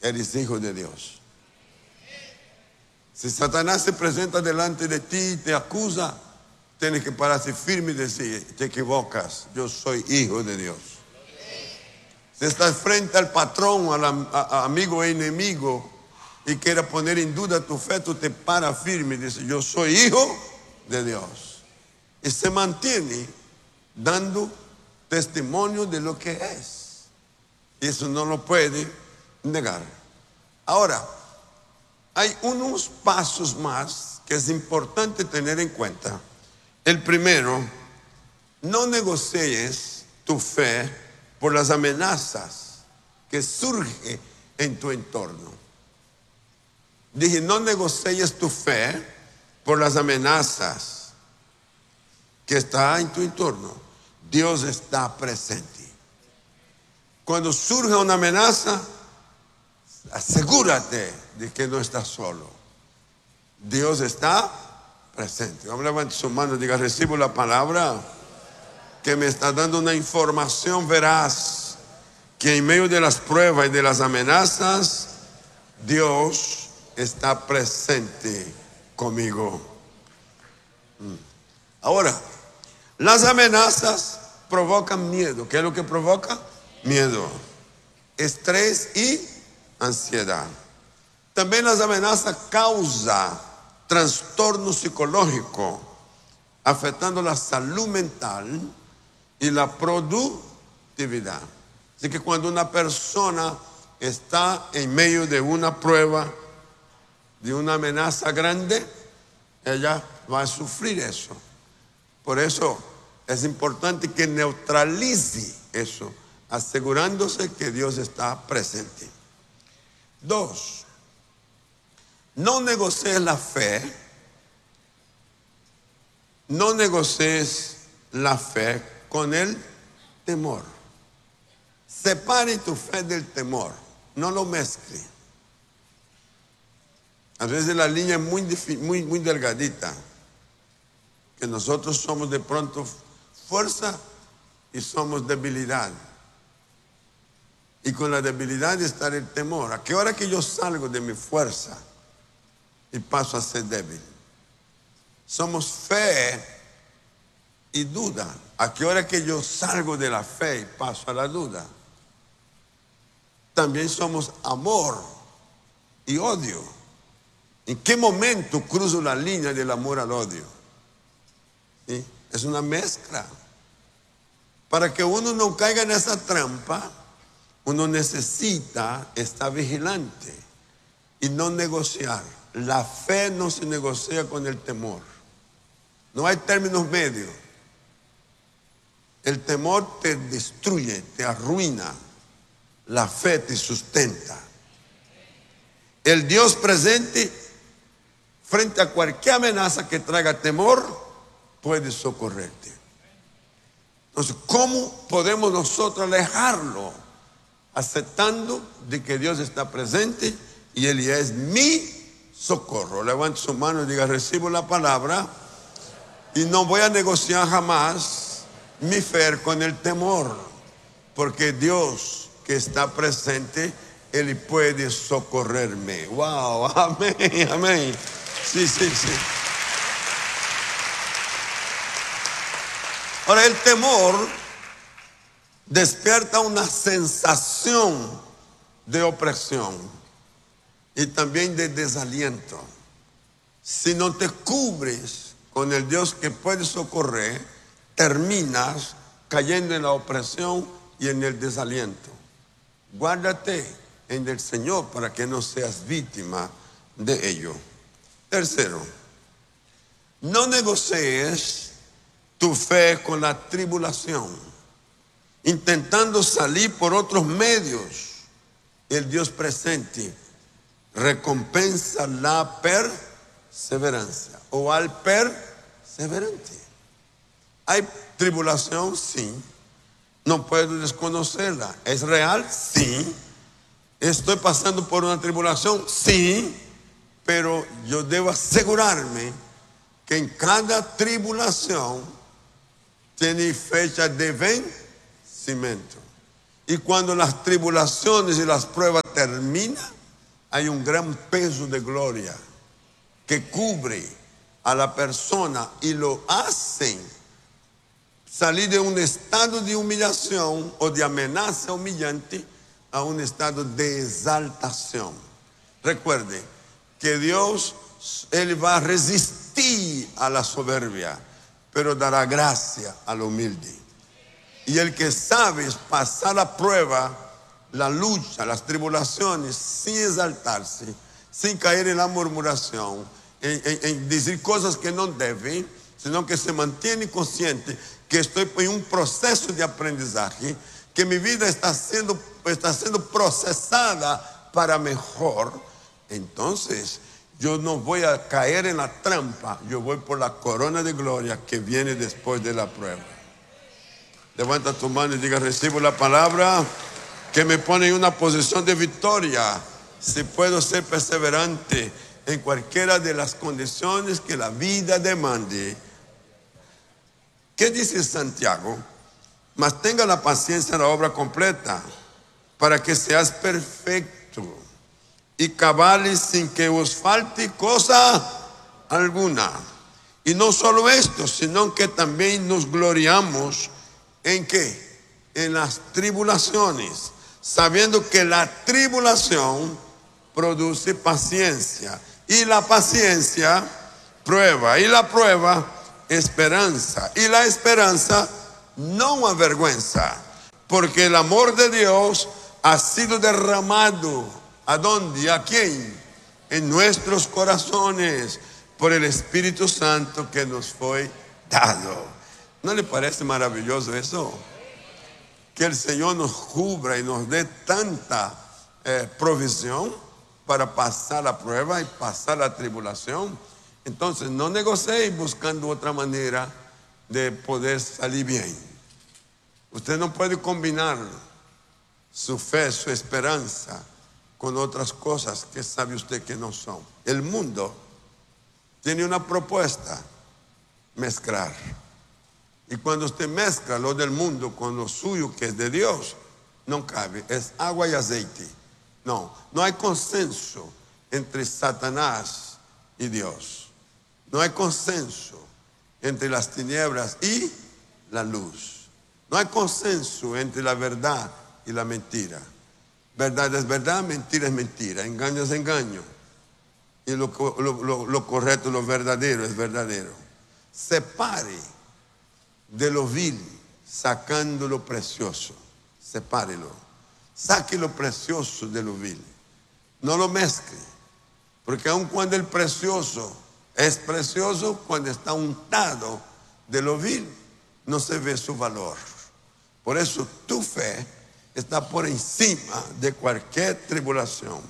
eres hijo de Dios. Si Satanás se presenta delante de ti y te acusa, tienes que pararse firme y decir: te equivocas, yo soy hijo de Dios. Si estás frente al patrón, al amigo e enemigo, y quieres poner en duda tu fe, tú te paras firme y dices: yo soy hijo de Dios. Y se mantiene dando testimonio de lo que es. Y eso no lo puede negar. Ahora, hay unos pasos más que es importante tener en cuenta. El primero: no negocies tu fe por las amenazas que surgen en tu entorno. Dije, no negocies tu fe por las amenazas que están en tu entorno. Dios está presente. Cuando surge una amenaza, asegúrate de que no estás solo. Dios está presente. Vamos a levantar su mano y diga: recibo la palabra que me está dando una información veraz, que en medio de las pruebas y de las amenazas, Dios está presente conmigo. Ahora, las amenazas provocan miedo. ¿Qué es lo que provoca? Miedo, estrés y ansiedad. También las amenazas causan trastorno psicológico, afectando la salud mental y la productividad. Así que cuando una persona está en medio de una prueba, de una amenaza grande, ella va a sufrir eso. Por eso es importante que neutralice eso, asegurándose que Dios está presente. 2, no negocies la fe. No negocies la fe con el temor. Separe tu fe del temor. No lo mezcle. A veces la línea es muy delgadita. Que nosotros somos de pronto fuerza y somos debilidad. Y con la debilidad está el temor. ¿A qué hora que yo salgo de mi fuerza y paso a ser débil? Somos fe y duda. ¿A qué hora que yo salgo de la fe y paso a la duda? También somos amor y odio. ¿En qué momento cruzo la línea del amor al odio? ¿Sí? Es una mezcla. Para que uno no caiga en esa trampa, uno necesita estar vigilante y no negociar. La fe no se negocia con el temor. No hay términos medios. El temor te destruye, te arruina. La fe te sustenta. El Dios presente, frente a cualquier amenaza que traiga temor, puede socorrerte. Entonces, ¿cómo podemos nosotros alejarlo? Aceptando de que Dios está presente y Él ya es mi socorro. Levante su mano y diga: recibo la palabra y no voy a negociar jamás mi fe con el temor, porque Dios que está presente, Él puede socorrerme. Wow, amén, amén. Sí. Ahora, el temor despierta una sensación de opresión y también de desaliento. Si no te cubres con el Dios que puede socorrer, terminas cayendo en la opresión y en el desaliento. Guárdate en el Señor para que no seas víctima de ello. Tercero, no negocies tu fe con la tribulación, intentando salir por otros medios. El Dios presente recompensa la perseverancia o al perseverante. ¿Hay tribulación? Sí. No puedo desconocerla. ¿Es real? Sí. ¿Estoy pasando por una tribulación? Sí. Pero yo debo asegurarme que en cada tribulación tiene fecha de vencimiento. Y cuando las tribulaciones y las pruebas te termina, hay un gran peso de gloria que cubre a la persona y lo hacen salir de un estado de humillación o de amenaza humillante a un estado de exaltación. Recuerde que Dios, Él va a resistir a la soberbia, pero dará gracia al humilde. Y el que sabe pasar la prueba, la lucha, las tribulaciones, sin exaltarse, sin caer en la murmuración, en decir cosas que no deben, sino que se mantiene consciente que estoy en un proceso de aprendizaje, que mi vida está siendo procesada para mejor. Entonces yo no voy a caer en la trampa, yo voy por la corona de gloria que viene después de la prueba. Levanta tu mano y diga: recibo la palabra que me pone en una posición de victoria si puedo ser perseverante en cualquiera de las condiciones que la vida demande. ¿Qué dice Santiago? Mas tenga la paciencia en la obra completa, para que seas perfecto y cabales sin que os falte cosa alguna. Y no solo esto, sino que también nos gloriamos ¿en qué? En las tribulaciones, sabiendo que la tribulación produce paciencia, y la paciencia prueba, y la prueba esperanza, y la esperanza no avergüenza, porque el amor de Dios ha sido derramado, ¿a dónde? ¿A quién? En nuestros corazones, por el Espíritu Santo que nos fue dado. ¿No le parece maravilloso eso? Que el Señor nos cubra y nos dé tanta provisión para pasar la prueba y pasar la tribulación. Entonces no negociéis buscando otra manera de poder salir bien. Usted no puede combinar su fe, su esperanza con otras cosas que sabe usted que no son. El mundo tiene una propuesta: mezclar. Y cuando usted mezcla lo del mundo con lo suyo que es de Dios, no cabe, es agua y aceite. No hay consenso entre Satanás y Dios. No hay consenso entre las tinieblas y la luz. No hay consenso entre la verdad y la mentira. Verdad es verdad, mentira es mentira, engaño es engaño. Y lo correcto, lo verdadero es verdadero. Separe de lo vil, sacando lo precioso. Sepárelo. Saque lo precioso de lo vil. No lo mezcle. Porque aun cuando el precioso es precioso, cuando está untado de lo vil, no se ve su valor. Por eso tu fe está por encima de cualquier tribulación.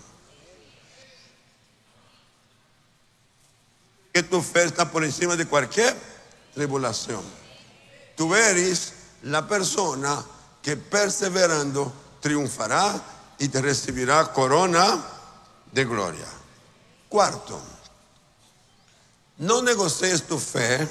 Que tu fe está por encima de cualquier tribulación. Tú eres la persona que perseverando triunfará y te recibirá corona de gloria. Cuarto, no negocies tu fe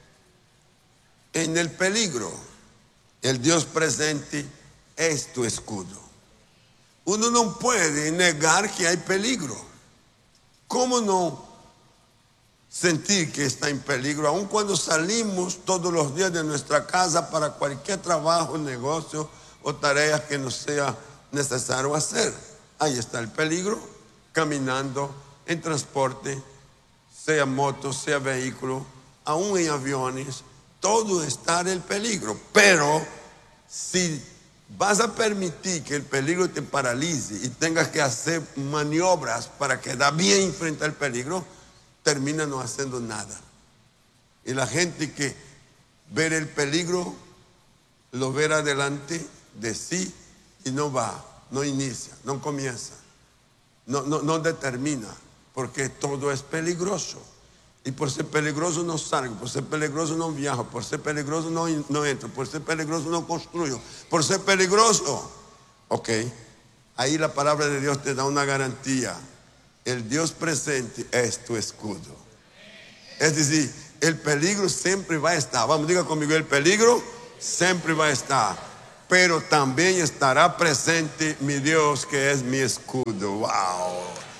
en el peligro. El Dios presente es tu escudo. Uno no puede negar que hay peligro. ¿Cómo no sentir que está en peligro? Aun cuando salimos todos los días de nuestra casa para cualquier trabajo, negocio o tarea que nos sea necesario hacer, ahí está el peligro. Caminando, en transporte, sea moto, sea vehículo, aún en aviones, todo está en el peligro. Pero si vas a permitir que el peligro te paralice y tengas que hacer maniobras para quedar bien frente al peligro, termina no haciendo nada. Y la gente que ve el peligro, lo verá delante de sí y no va, no inicia, no comienza, no determina, porque todo es peligroso. Y por ser peligroso no salgo, por ser peligroso no viajo, por ser peligroso no entro, por ser peligroso no construyo, por ser peligroso. Ok, ahí la palabra de Dios te da una garantía. El Dios presente es tu escudo. Es decir, el peligro siempre va a estar. Vamos, diga conmigo, el peligro siempre va a estar. pero también estará presente mi Dios, que es mi escudo. Wow.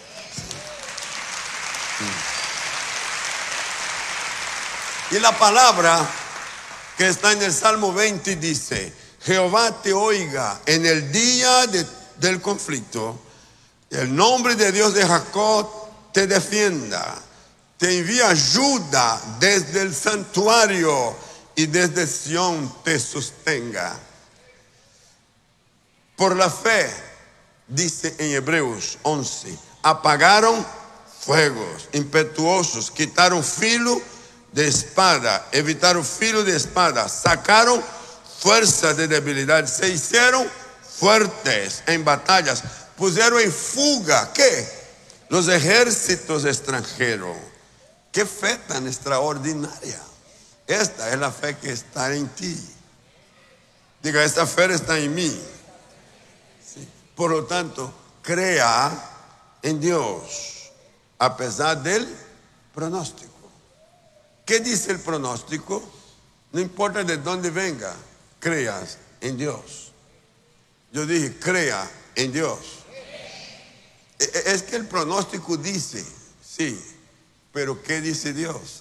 Y la palabra que está en el Salmo 20 dice: Jehová te oiga en el día del conflicto, el nombre de Dios de Jacob te defienda, te envía ayuda desde el santuario y desde Sión te sostenga. Por la fe, dice en Hebreos 11, apagaron fuegos impetuosos, quitaron filo de espada, evitaron filo de espada, sacaron fuerza de debilidad, se hicieron fuertes en batallas, pusieron en fuga, ¿qué? Los ejércitos extranjeros. Qué fe tan extraordinaria. Esta es la fe que está en ti. Diga, esta fe está en mí. Sí. Por lo tanto, crea en Dios a pesar del pronóstico. ¿Qué dice el pronóstico? No importa de dónde venga, creas en Dios. Yo dije, crea en Dios. Es que el pronóstico dice, sí, pero ¿qué dice Dios?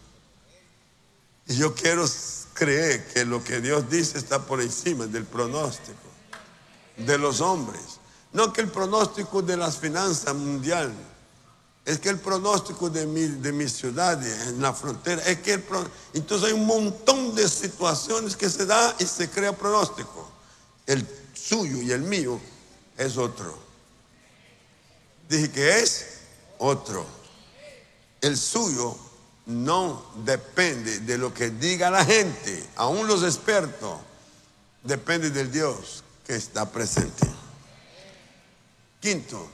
Y yo quiero creer que lo que Dios dice está por encima del pronóstico de los hombres. No que el pronóstico de las finanzas mundiales, es que el pronóstico de mi ciudad en la frontera, es que entonces hay un montón de situaciones que se da y se crea pronóstico. El suyo y el mío es otro. Dije que es otro. El suyo no depende de lo que diga la gente, aún los expertos, depende del Dios que está presente. Quinto,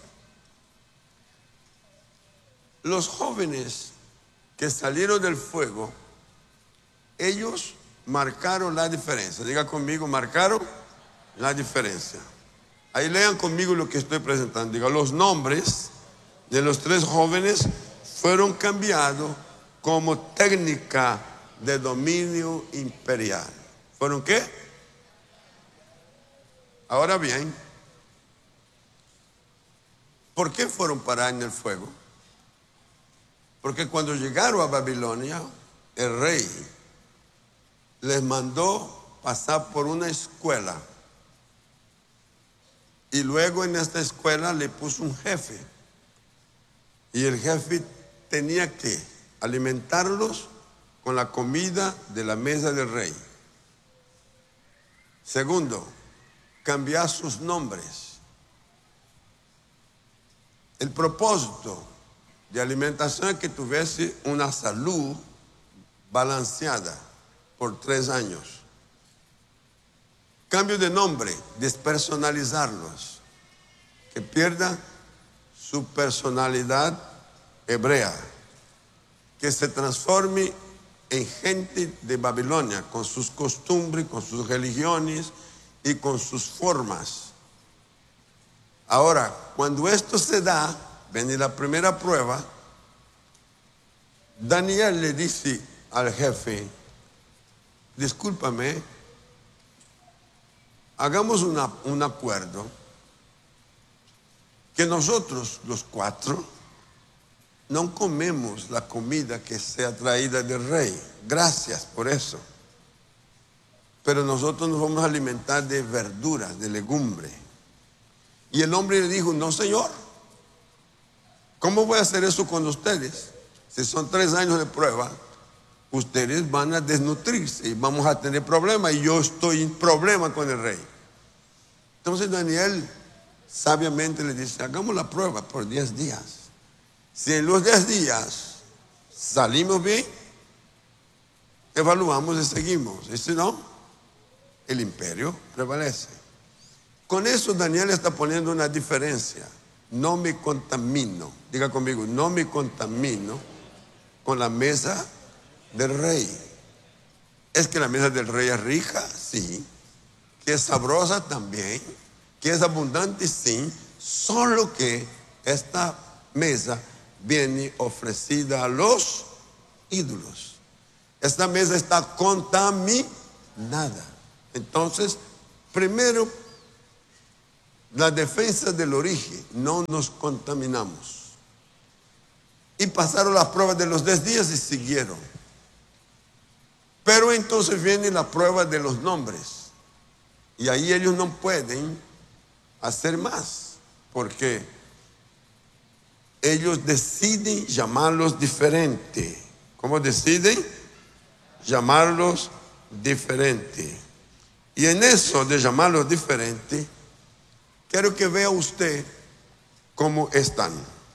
los jóvenes que salieron del fuego, ellos marcaron la diferencia. Diga conmigo, marcaron la diferencia. Ahí lean conmigo lo que estoy presentando. Diga, los nombres de los 3 jóvenes fueron cambiados como técnica de dominio imperial. ¿Fueron qué? Ahora bien, ¿por qué fueron parar en el fuego? Porque cuando llegaron a Babilonia, el rey les mandó pasar por una escuela. Y luego en esta escuela le puso un jefe. Y el jefe tenía que alimentarlos con la comida de la mesa del rey. Segundo, cambiar sus nombres. El propósito de alimentación es que tuviese una salud balanceada por 3 años. Cambio de nombre, despersonalizarlos, que pierdan su personalidad hebrea, que se transforme en gente de Babilonia, con sus costumbres, con sus religiones y con sus formas. Ahora, cuando esto se da, viene la primera prueba. Daniel le dice al jefe: discúlpame, hagamos un acuerdo, que nosotros los 4 no comemos la comida que sea traída del rey. Gracias por eso. Pero nosotros nos vamos a alimentar de verduras, de legumbre. Y el hombre le dijo: no, señor, ¿cómo voy a hacer eso con ustedes? Si son 3 años de prueba, ustedes van a desnutrirse y vamos a tener problemas, y yo estoy en problema con el rey. Entonces Daniel sabiamente le dice: hagamos la prueba por 10 días. Si en los 10 días salimos bien, evaluamos y seguimos. Y si no, el imperio prevalece. Con eso Daniel está poniendo una diferencia. No me contamino, diga conmigo, no me contamino con la mesa del rey. Es que la mesa del rey es rica, sí. Que es sabrosa también, que es abundante, sí. Solo que esta mesa viene ofrecida a los ídolos. Esta mesa está contaminada. Entonces, primero, la defensa del origen, no nos contaminamos. Y pasaron las pruebas de los 10 días y siguieron. Pero entonces viene la prueba de los nombres. Y ahí ellos no pueden hacer más, porque ellos deciden llamarlos diferente. ¿Cómo deciden? Llamarlos diferente. Y en eso de llamarlos diferente, quiero que vea usted cómo están.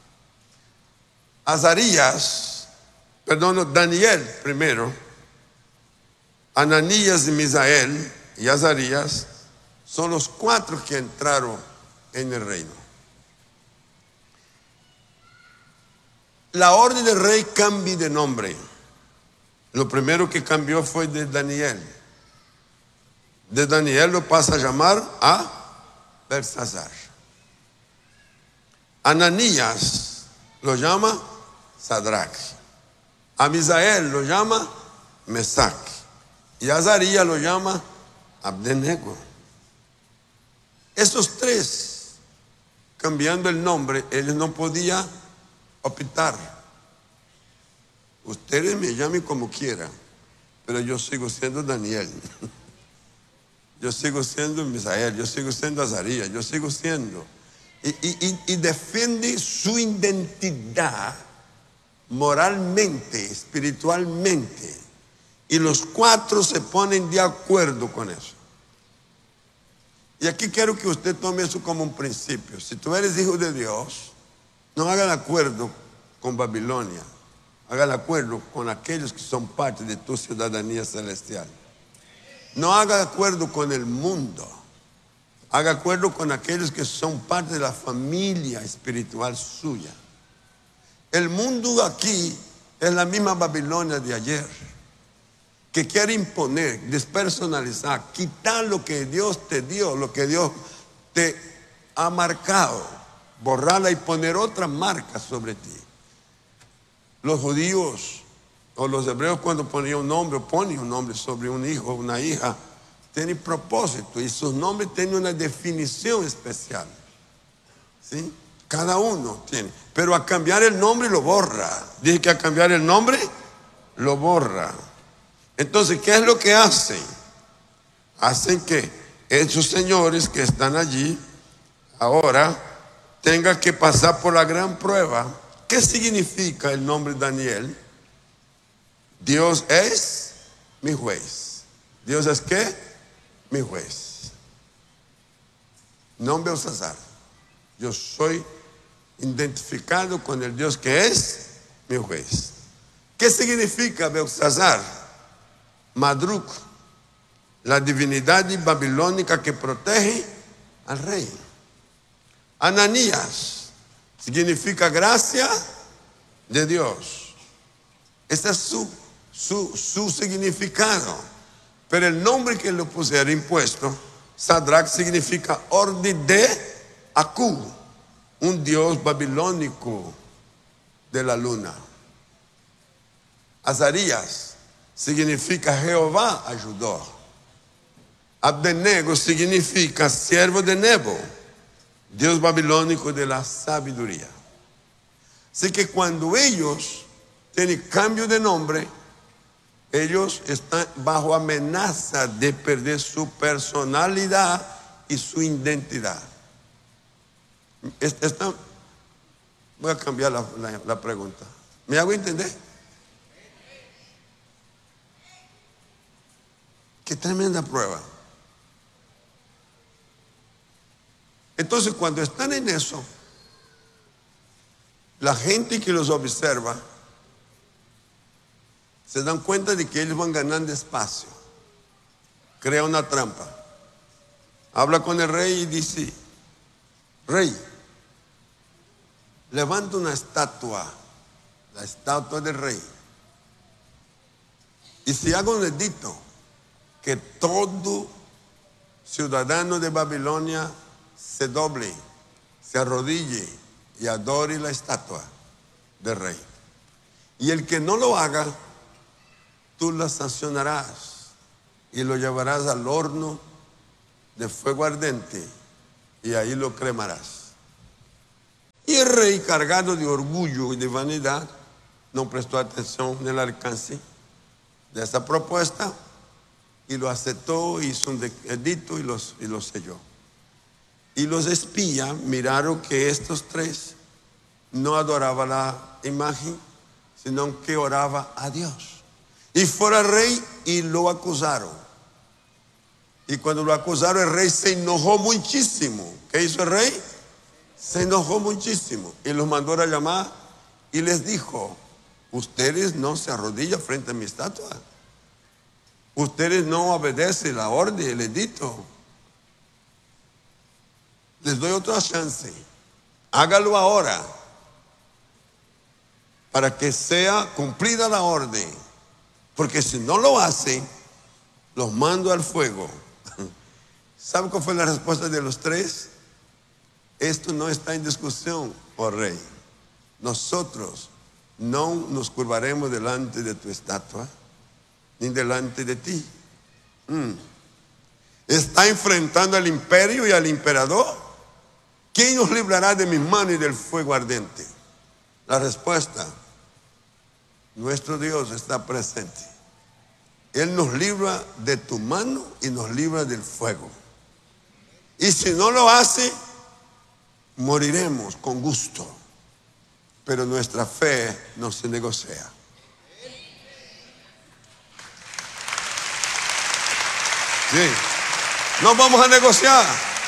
Daniel primero, Ananías y Misael y Azarías son los 4 que entraron en el reino. La orden del rey cambia de nombre. Lo primero que cambió fue de Daniel. De Daniel lo pasa a llamar a Belsasar. Ananías lo llama Sadrach. A Misael lo llama Mesac. Y a Azarías lo llama Abednego. Esos 3, cambiando el nombre, ellos no podían optar. Ustedes me llamen como quieran, pero yo sigo siendo Daniel. Yo sigo siendo Misael, yo sigo siendo Azarías, yo sigo siendo. Y defiende su identidad moralmente, espiritualmente. Y los 4 se ponen de acuerdo con eso. Y aquí quiero que usted tome eso como un principio. Si tú eres hijo de Dios, no haga el acuerdo con Babilonia. Haga el acuerdo con aquellos que son parte de tu ciudadanía celestial. No haga acuerdo con el mundo. Haga acuerdo con aquellos que son parte de la familia espiritual suya. El mundo aquí es la misma Babilonia de ayer, que quiere imponer, despersonalizar, quitar lo que Dios te dio, lo que Dios te ha marcado, borrarla y poner otra marca sobre ti. Los judíos o los hebreos, cuando ponían un nombre sobre un hijo o una hija, tienen propósito y sus nombres tienen una definición especial. ¿Sí? Cada uno tiene. Pero a cambiar el nombre lo borra. Dije que a cambiar el nombre lo borra. Entonces, ¿qué es lo que hacen? Hacen que esos señores que están allí ahora tengan que pasar por la gran prueba. ¿Qué significa el nombre Daniel? Dios es mi juez. ¿Dios es qué? Mi juez. No Belsasar. Yo soy identificado con el Dios que es mi juez. ¿Qué significa Belsasar? Madruk, la divinidad babilónica que protege al rey. Ananías significa gracia de Dios. Ese es su significado. Pero el nombre que le pusieron impuesto, Sadrach, significa orden de Aku, un dios babilónico de la luna. Azarías significa Jehová ayudó. Abednego significa siervo de Nebo, dios babilónico de la sabiduría. Así que cuando ellos tienen cambio de nombre, ellos están bajo amenaza de perder su personalidad y su identidad. Voy a cambiar la pregunta. ¿Me hago entender? Qué tremenda prueba. Entonces, cuando están en eso, la gente que los observa se dan cuenta de que ellos van ganando espacio. Crea una trampa. Habla con el rey y dice: rey, levanta una estatua, la estatua del rey. Y si hago un edicto que todo ciudadano de Babilonia se doble, se arrodille y adore la estatua del rey. Y el que no lo haga, tú la sancionarás y lo llevarás al horno de fuego ardente y ahí lo cremarás. Y el rey, cargado de orgullo y de vanidad, no prestó atención en el alcance de esta propuesta y lo aceptó, hizo un edicto y lo selló. Y los espías miraron que estos tres no adoraban la imagen, sino que oraban a Dios. Y fue al rey y lo acusaron. Y cuando lo acusaron, el rey se enojó muchísimo. ¿Qué hizo el rey? Se enojó muchísimo y los mandó a llamar y les dijo: ustedes no se arrodillan frente a mi estatua. Ustedes no obedecen la orden, el edicto. Les doy otra chance. Hágalo ahora para que sea cumplida la orden. Porque si no lo hacen, los mando al fuego. ¿Sabe cuál fue la respuesta de los tres? Esto no está en discusión, oh rey. Nosotros no nos curvaremos delante de tu estatua, ni delante de ti. Está enfrentando al imperio y al emperador. ¿Quién nos librará de mis manos y del fuego ardente? La respuesta: nuestro Dios está presente. Él nos libra de tu mano y nos libra del fuego. Y si no lo hace, moriremos con gusto. Pero nuestra fe no se negocia. Sí, no vamos a negociar.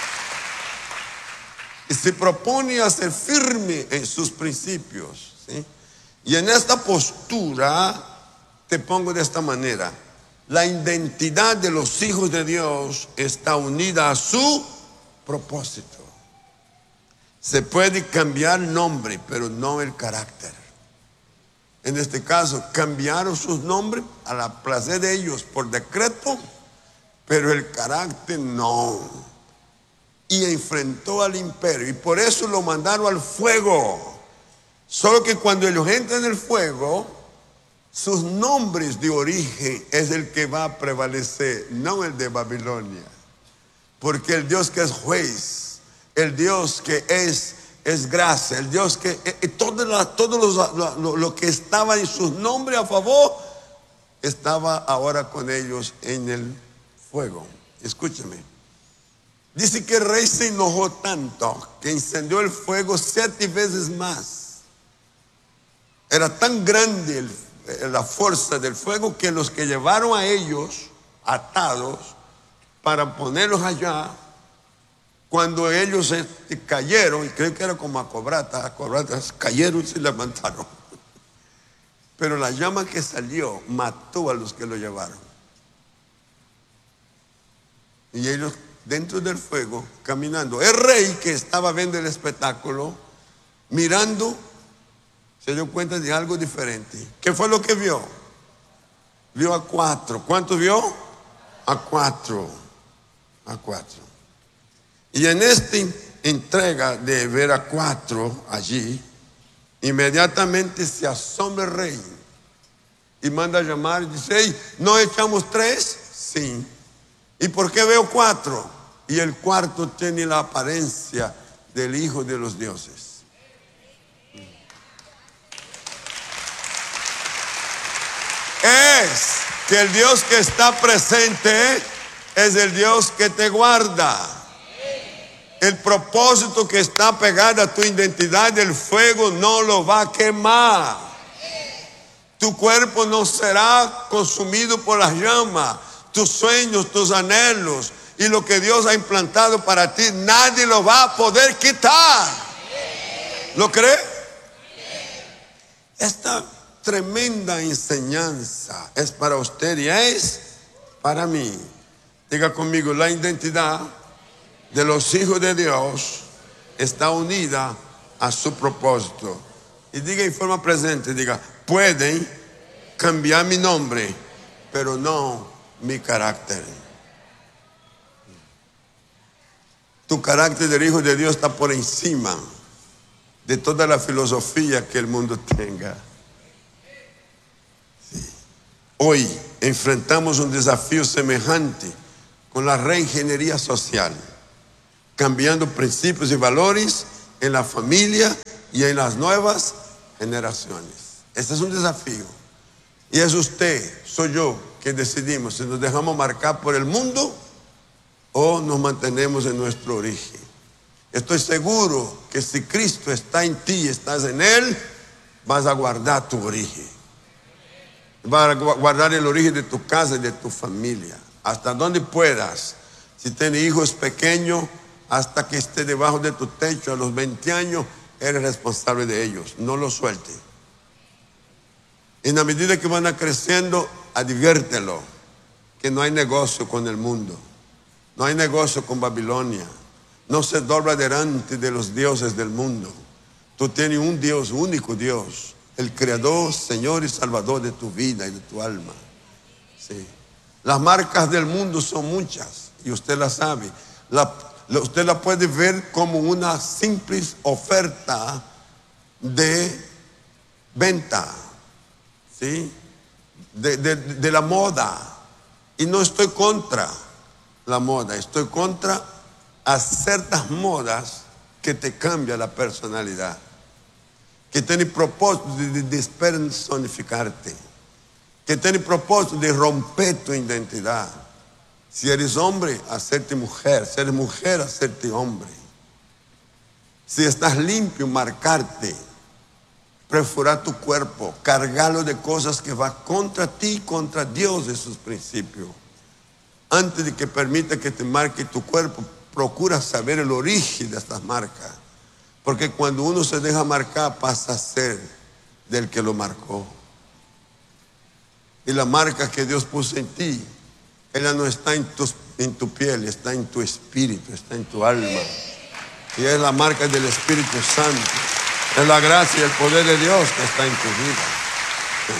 Y se propone a ser firme en sus principios, ¿sí? Y en esta postura te pongo de esta manera: la identidad de los hijos de Dios está unida a su propósito. Se puede cambiar el nombre, pero no el carácter. En este caso, cambiaron sus nombres a la placer de ellos por decreto, pero el carácter no. Y enfrentó al imperio, y por eso lo mandaron al fuego. Solo que cuando ellos entran en el fuego, sus nombres de origen es el que va a prevalecer, no el de Babilonia. Porque el Dios que es juez, el Dios que es gracia, el Dios que todo lo que estaba en sus nombres a favor, estaba ahora con ellos en el fuego. Escúchame. Dice que el rey se enojó tanto que encendió el fuego 7 veces más. Era tan grande la fuerza del fuego que los que llevaron a ellos atados para ponerlos allá, cuando ellos cayeron, y creo que era como acobratas cayeron y se levantaron. Pero la llama que salió mató a los que lo llevaron. Y ellos dentro del fuego, caminando. El rey, que estaba viendo el espectáculo, mirando, se dio cuenta de algo diferente. ¿Qué fue lo que vio? Vio a 4. ¿Cuántos vio? A 4. A 4. Y en esta entrega de ver a 4 allí, inmediatamente se asombra el rey y manda a llamar y dice: hey, ¿no echamos 3? Sí. ¿Y por qué veo 4? Y el cuarto tiene la apariencia del Hijo de los dioses. Es que el Dios que está presente es el Dios que te guarda. El propósito que está pegado a tu identidad, el fuego no lo va a quemar. Tu cuerpo no será consumido por las llamas. Tus sueños, tus anhelos y lo que Dios ha implantado para ti, nadie lo va a poder quitar. ¿Lo cree? Esta tremenda enseñanza es para usted y es para mí. Diga conmigo: la identidad de los hijos de Dios está unida a su propósito. Y diga en forma presente, diga: pueden cambiar mi nombre, pero no mi carácter. Tu carácter del hijo de Dios está por encima de toda la filosofía que el mundo tenga. Sí. Hoy enfrentamos un desafío semejante con la reingeniería social, cambiando principios y valores en la familia y en las nuevas generaciones. Este es un desafío. Y es usted, soy yo, que decidimos si nos dejamos marcar por el mundo o nos mantenemos en nuestro origen. Estoy seguro que si Cristo está en ti y estás en Él, vas a guardar tu origen. Vas a guardar el origen de tu casa y de tu familia. Hasta donde puedas. Si tienes hijos pequeños, hasta que esté debajo de tu techo a los 20 años, eres responsable de ellos. No los sueltes. En la medida que van creciendo, adviértelo que no hay negocio con el mundo. No hay negocio con Babilonia. No se dobla delante de los dioses del mundo. Tú tienes un Dios, único Dios, el Creador, Señor y Salvador de tu vida y de tu alma. Sí. Las marcas del mundo son muchas y usted las sabe. Usted la puede ver como una simple oferta de venta, ¿sí? De la moda. Y no estoy contra la moda, estoy contra a ciertas modas que te cambian la personalidad, que tienen propósito de despersonificarte, que tienen propósito de romper tu identidad. Si eres hombre, hacerte mujer. Si eres mujer, hacerte hombre. Si estás limpio, marcarte, perforar tu cuerpo, cargarlo de cosas que van contra ti, contra Dios y sus principios. Antes de que permita que te marque tu cuerpo, procura saber el origen de estas marcas. Porque cuando uno se deja marcar, pasa a ser del que lo marcó. Y la marca que Dios puso en ti, ella no está en tu piel, está en tu espíritu, está en tu alma. Y es la marca del Espíritu Santo. Es la gracia y el poder de Dios que está en tu vida. Sí.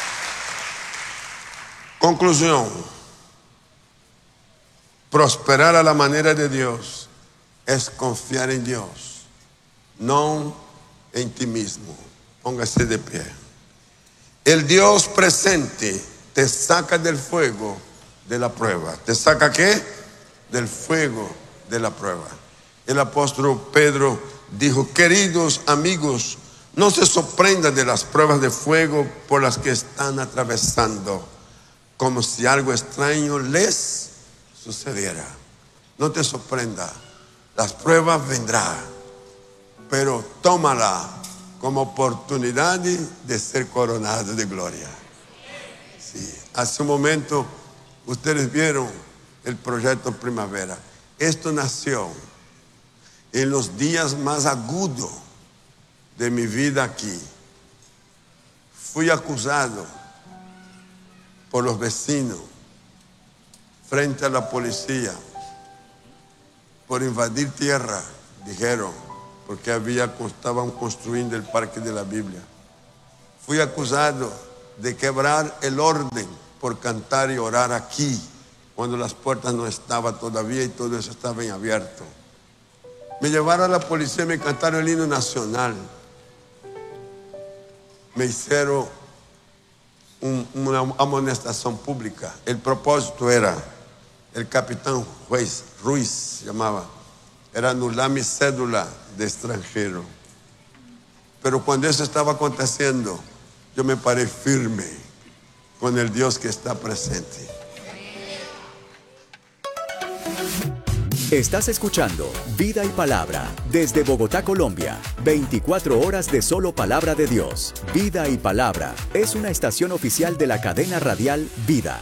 Conclusión. Prosperar a la manera de Dios es confiar en Dios, no en ti mismo. Póngase de pie. El Dios presente te saca del fuego de la prueba. ¿Te saca qué? Del fuego de la prueba. El apóstol Pedro dijo: queridos amigos, no se sorprendan de las pruebas de fuego por las que están atravesando, como si algo extraño les sucediera. No te sorprenda, las pruebas vendrán, pero tómala como oportunidad de ser coronado de gloria. Sí. Hace un momento ustedes vieron el proyecto Primavera. Esto nació en los días más agudos de mi vida aquí. Fui acusado por los vecinos frente a la policía por invadir tierra, dijeron, porque estaban construyendo el Parque de la Biblia. Fui acusado de quebrar el orden por cantar y orar aquí, cuando las puertas no estaban todavía y todo eso estaba en abierto. Me llevaron a la policía y me cantaron el himno nacional. Me hicieron una amonestación pública. El propósito era, el capitán Ruiz se llamaba, era anular mi cédula de extranjero. Pero cuando eso estaba aconteciendo, yo me paré firme con el Dios que está presente. Estás escuchando Vida y Palabra desde Bogotá, Colombia. 24 horas de solo palabra de Dios. Vida y Palabra es una estación oficial de la cadena radial Vida.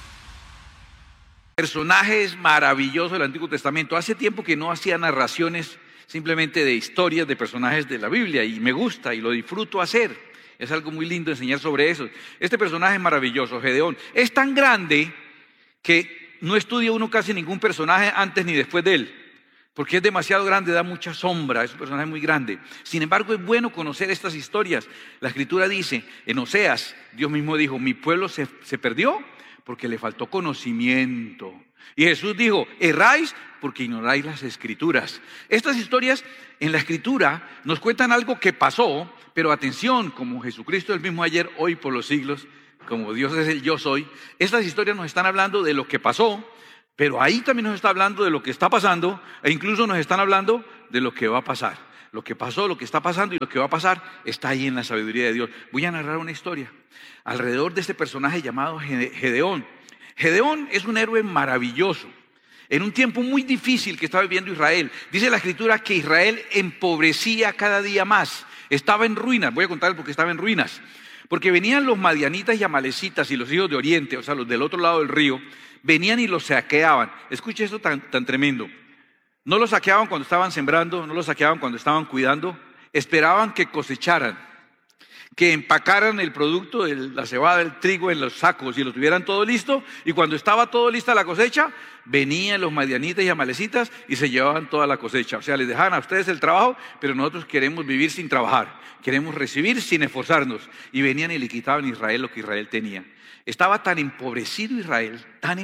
Personajes maravillosos del Antiguo Testamento. Hace tiempo que no hacía narraciones simplemente de historias de personajes de la Biblia y me gusta y lo disfruto hacer. Es algo muy lindo enseñar sobre eso. Este personaje maravilloso, Gedeón, es tan grande que no estudia uno casi ningún personaje antes ni después de él, porque es demasiado grande, da mucha sombra, es un personaje muy grande. Sin embargo, es bueno conocer estas historias. La Escritura dice, en Oseas, Dios mismo dijo, mi pueblo se perdió porque le faltó conocimiento. Y Jesús dijo, erráis porque ignoráis las Escrituras. Estas historias en la Escritura nos cuentan algo que pasó, pero atención, como Jesucristo es el mismo ayer, hoy, por los siglos, como Dios es el yo soy, estas historias nos están hablando de lo que pasó, Pero ahí también nos está hablando de lo que está pasando e incluso nos están hablando de lo que va a pasar. Lo que pasó, lo que está pasando y lo que va a pasar está ahí en la sabiduría de Dios. Voy a narrar una historia alrededor de este personaje llamado Gedeón. Gedeón es un héroe maravilloso en un tiempo muy difícil que estaba viviendo Israel. Dice la Escritura que Israel empobrecía cada día más. Estaba en ruinas. Voy a contarles por qué estaba en ruinas. Porque venían los madianitas y amalecitas y los hijos de Oriente, o sea, los del otro lado del río, venían y los saqueaban. Escuche esto tan tremendo. No los saqueaban cuando estaban sembrando, no los saqueaban cuando estaban cuidando, esperaban que cosecharan, que empacaran el producto de la cebada, el trigo en los sacos y lo tuvieran todo listo, y cuando estaba todo lista la cosecha, venían los madianitas y amalecitas y se llevaban toda la cosecha. O sea, les dejaban a ustedes el trabajo, pero nosotros queremos vivir sin trabajar, queremos recibir sin esforzarnos. Y venían y le quitaban a Israel lo que Israel tenía. Estaba tan empobrecido Israel,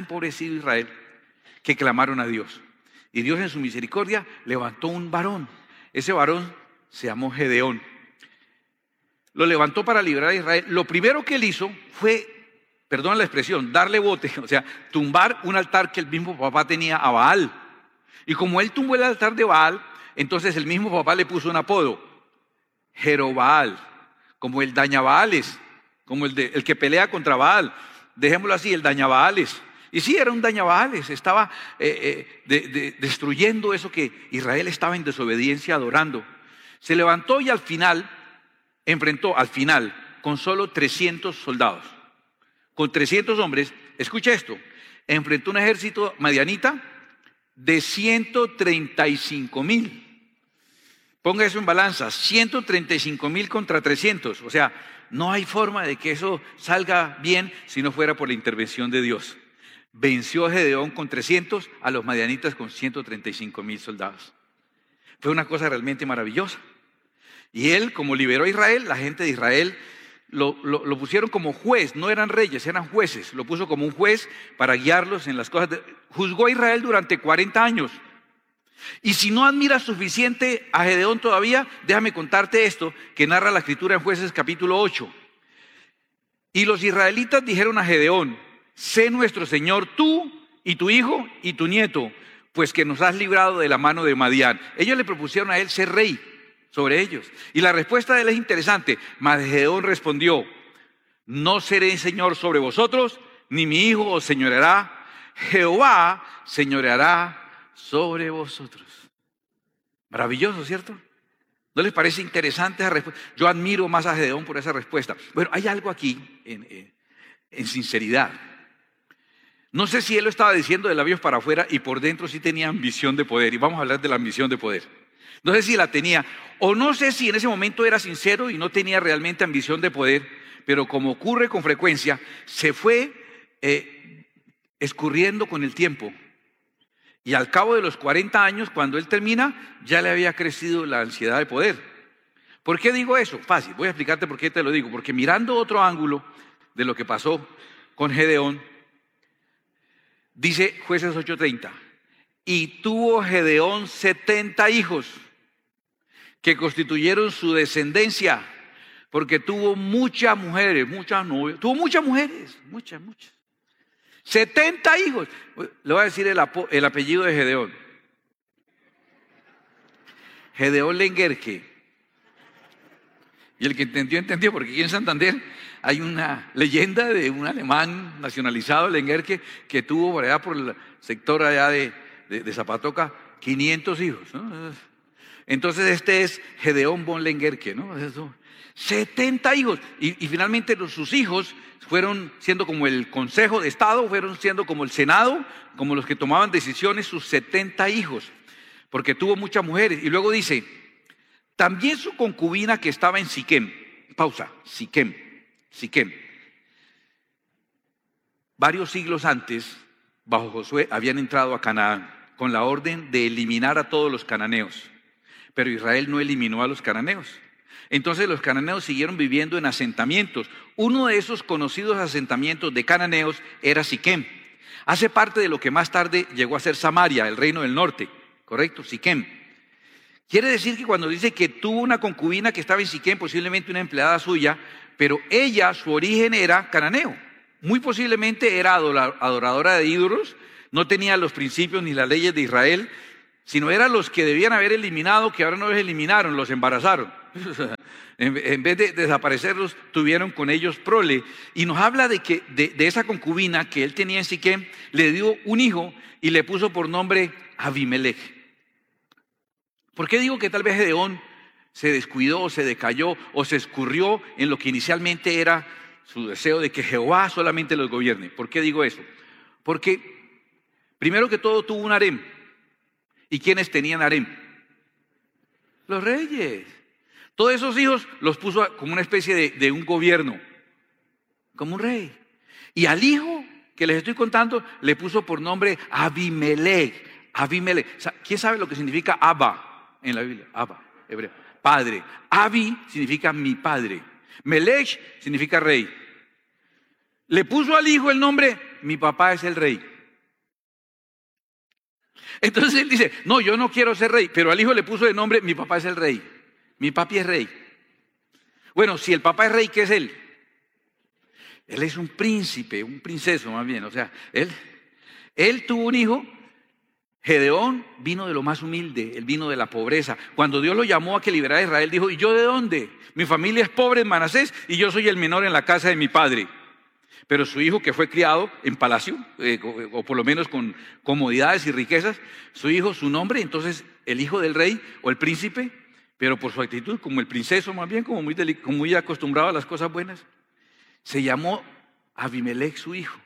que clamaron a Dios. Y Dios en su misericordia levantó un varón. Ese varón se llamó Gedeón. Lo levantó para librar a Israel. Lo primero que él hizo fue, perdón la expresión, darle bote, o sea, tumbar un altar que el mismo papá tenía a Baal. Y como él tumbó el altar de Baal, entonces el mismo papá le puso un apodo, Jerobaal, como el dañabaales, como el que pelea contra Baal. Dejémoslo así, el dañabaales. Y sí, era un dañabaales, estaba destruyendo eso que Israel estaba en desobediencia adorando. Se levantó y al final enfrentó con solo 300 soldados, con 300 hombres. Escucha esto, enfrentó un ejército madianita de 135,000. Ponga eso en balanza, 135,000 contra 300. O sea, no hay forma de que eso salga bien si no fuera por la intervención de Dios. Venció a Gedeón con 300, a los madianitas con 135,000 soldados. Fue una cosa realmente maravillosa. Y él, como liberó a Israel, la gente de Israel lo pusieron como juez. No eran reyes, eran jueces. Lo puso como un juez para guiarlos en las cosas. Juzgó a Israel durante 40 años. Y si no admiras suficiente a Gedeón todavía, déjame contarte esto que narra la Escritura en Jueces capítulo 8. Y los israelitas dijeron a Gedeón: sé nuestro Señor tú y tu hijo y tu nieto, pues que nos has librado de la mano de Madián. Ellos le propusieron a él ser rey sobre ellos. Y la respuesta de él es interesante. Mas Gedeón respondió: no seré señor sobre vosotros, ni mi hijo os señoreará. Jehová señoreará sobre vosotros. Maravilloso, ¿cierto? ¿No les parece interesante esa respuesta? Yo admiro más a Gedeón por esa respuesta. Bueno, hay algo aquí en sinceridad. No sé si él lo estaba diciendo de labios para afuera y por dentro sí tenía ambición de poder. Y vamos a hablar de la ambición de poder. No sé si la tenía, o no sé si en ese momento era sincero y no tenía realmente ambición de poder, pero como ocurre con frecuencia, se fue escurriendo con el tiempo. Y al cabo de los 40 años, cuando él termina, ya le había crecido la ansiedad de poder. ¿Por qué digo eso? Fácil, voy a explicarte por qué te lo digo. Porque mirando otro ángulo de lo que pasó con Gedeón, dice Jueces 8:30, y tuvo Gedeón 70 hijos que constituyeron su descendencia, porque tuvo muchas mujeres, muchas novias, tuvo muchas mujeres, muchas. 70 hijos. Le voy a decir el apellido de Gedeón. Gedeón Lenguerque. Y el que entendió, porque aquí en Santander hay una leyenda de un alemán nacionalizado, Lenguerque, que tuvo por allá por el sector allá de Zapatoca 500 hijos, ¿no? Entonces este es Gedeón von Lenguerque, ¿no? 70 hijos. Y finalmente sus hijos fueron siendo como el Consejo de Estado, fueron siendo como el Senado, como los que tomaban decisiones, sus 70 hijos, porque tuvo muchas mujeres. Y luego dice, también su concubina que estaba en Siquem. Pausa, Siquem. Varios siglos antes, bajo Josué, habían entrado a Canaán con la orden de eliminar a todos los cananeos. Pero Israel no eliminó a los cananeos. Entonces los cananeos siguieron viviendo en asentamientos. Uno de esos conocidos asentamientos de cananeos era Siquem. Hace parte de lo que más tarde llegó a ser Samaria, el reino del norte. ¿Correcto? Siquem. Quiere decir que cuando dice que tuvo una concubina que estaba en Siquem, posiblemente una empleada suya, pero ella, su origen era cananeo. Muy posiblemente era adoradora de ídolos. no tenía los principios ni las leyes de Israel, sino eran los que debían haber eliminado, que ahora no los eliminaron, los embarazaron. En vez de desaparecerlos, tuvieron con ellos prole. Y nos habla de que de esa concubina que él tenía en Siquem, le dio un hijo y le puso por nombre Abimelech. ¿Por qué digo que tal vez Gedeón se descuidó, se decayó o se escurrió en lo que inicialmente era su deseo de que Jehová solamente los gobierne? ¿Por qué digo eso? Porque primero que todo tuvo un harem. ¿Y quiénes tenían harem? Los reyes. Todos esos hijos los puso como una especie de un gobierno, como un rey. Y al hijo que les estoy contando le puso por nombre Abimelech. Abimelech. ¿Quién sabe lo que significa Abba en la Biblia? Abba, hebreo. Padre. Abi significa mi padre. Melech significa rey. Le puso al hijo el nombre, mi papá es el rey. Entonces él dice, no, yo no quiero ser rey, pero al hijo le puso de nombre, mi papá es el rey. Mi papi es rey. Bueno, si el papá es rey, ¿qué es él? Él es un príncipe, un princeso más bien. O sea, él tuvo un hijo. Gedeón vino de lo más humilde, él vino de la pobreza. Cuando Dios lo llamó a que liberara a Israel, dijo, ¿y yo de dónde? Mi familia es pobre en Manasés y yo soy el menor en la casa de mi padre. Pero su hijo, que fue criado en palacio, o por lo menos con comodidades y riquezas, su hijo, su nombre, entonces el hijo del rey o el príncipe, pero por su actitud como el princeso más bien, como muy acostumbrado a las cosas buenas, se llamó Abimelech su hijo.